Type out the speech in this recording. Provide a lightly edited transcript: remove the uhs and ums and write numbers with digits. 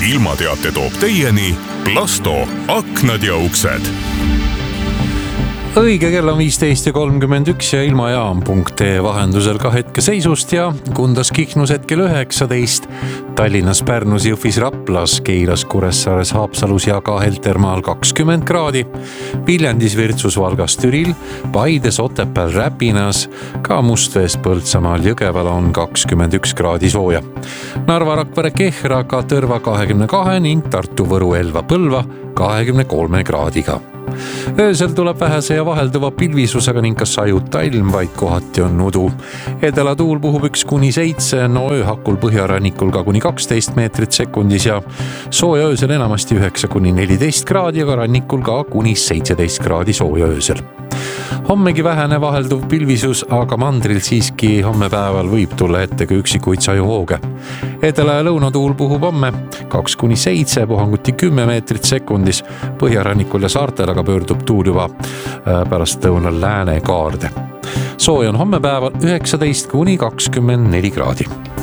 ilmateate toob teieni Plasto aknad ja uksed. Õige kell on 15:31 ja ilmajaam.ee vahendusel ka hetkeseisust ja Kundas Kihnus hetkel 19, Tallinnas, Pärnus, Jõhvis, Raplas, Keilas, Kuressaares, Haapsalus ja ka Heltermaal 20 kraadi, Viljandis, Virtsus, Valgas, Türil, Paides, Otepääl, Räpinas, ka Mustvees, Põltsamaal, Jõgeval on 21 kraadi sooja. Narva, Rakvere, Kehra, ka Tõrva 22 ning Tartu, Võru, Elva, Põlva 23 kraadiga. Öösel tuleb vähese ja vahelduva pilvisusega ning ka sajuta ilm, vaid kohati on nudu. Edelatuul puhub 1-7, ööhakul põhjarannikul ka kuni 12 meetrit sekundis ja sooja öösel enamasti 9-14 kraadi ja ka rannikul ka kuni 17 kraadi sooja öösel. Hommegi vähene vahelduv pilvisus, aga mandril siiski homme päeval võib tulla ette ka üksikuid sajuhooge. Edela ja lõunatuul puhub homme 2-7, puhanguti 10 meetrit sekundis, põhjarannikul ja saartel aga pöördub tuul juba pärast lõunal lääne kaarde. Sooja on homme päeval 19-24 kraadi.